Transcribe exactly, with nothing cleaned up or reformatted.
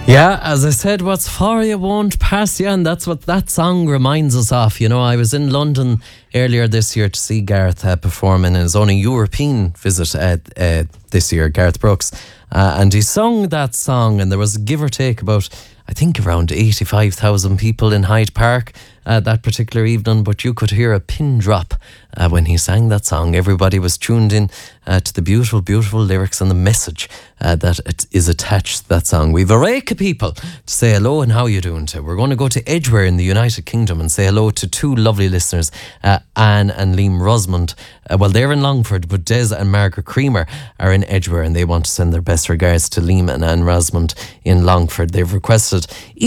Yeah, as I said, what's for you won't pass you, and that's what that song reminds us of. You know, I was in London earlier this year to see Gareth uh, perform in his only European visit uh, uh, this year, Gareth Brooks, uh, and he sung that song, and there was give or take about, I think, around eighty-five thousand people in Hyde Park uh, that particular evening, but you could hear a pin drop uh, when he sang that song. Everybody was tuned in uh, to the beautiful, beautiful lyrics and the message uh, that it is attached to that song. We've a rake of people to say hello and how you doing to. We're going to go to Edgware in the United Kingdom and say hello to two lovely listeners, uh, Anne and Liam Rosamond. Uh, well, they're in Longford, but Des and Margaret Creamer are in Edgware, and they want to send their best regards to Liam and Anne Rosamond in Longford. They've requested